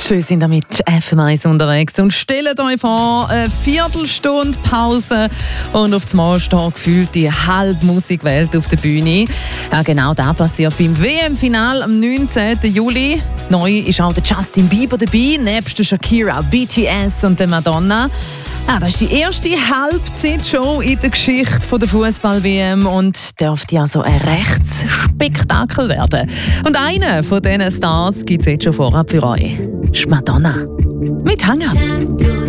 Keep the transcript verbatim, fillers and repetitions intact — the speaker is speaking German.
Schön sind ihr mit F M eins unterwegs und stellt euch vor, eine Viertelstunde Pause und auf einmal steht gefühlt die halbe Musikwelt auf der Bühne. Ja, genau das passiert beim W M-Final am neunzehnten Juli. Neu ist auch der Justin Bieber dabei, nebst der Shakira, B T S und der Madonna. Ah, das ist die erste Halbzeitshow in der Geschichte der Fußball-W M und dürfte also ein rechtes Spektakel werden. Und einer von diesen Stars gibt es jetzt schon vorab für euch. Madonna. Mit Hanger.